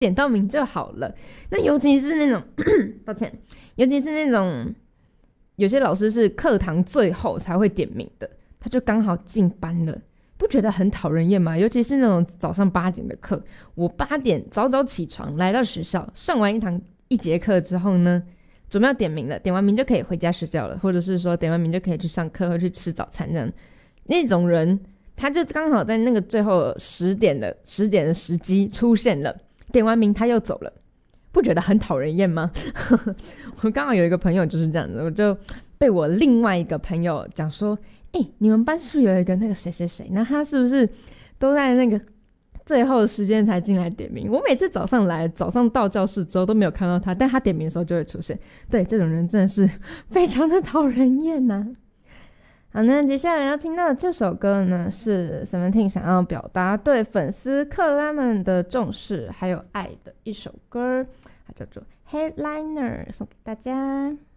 点到名就好了。那尤其是那种抱歉，尤其是那种有些老师是课堂最后才会点名的，他就刚好进班了，不觉得很讨人厌吗？尤其是那种早上8点的课，我8点早早起床来到学校，上完一节课之后呢，准备要点名了，点完名就可以回家睡觉了，或者是说点完名就可以去上课或去吃早餐这样。那种人他就刚好在那个最后10点的时机出现了，点完名他又走了，不觉得很讨人厌吗？我刚好有一个朋友就是这样子，我就被我另外一个朋友讲说，你们班是不是有一个那个谁谁谁，那他是不是都在那个最后的时间才进来点名？我每次早上到教室之后都没有看到他，但他点名的时候就会出现。对，这种人真的是非常的讨人厌啊。好，那接下来要听到的这首歌呢，是 Seventeen 想要表达对粉丝克拉们的重视还有爱的一首歌，它叫做 Headliner， 送给大家。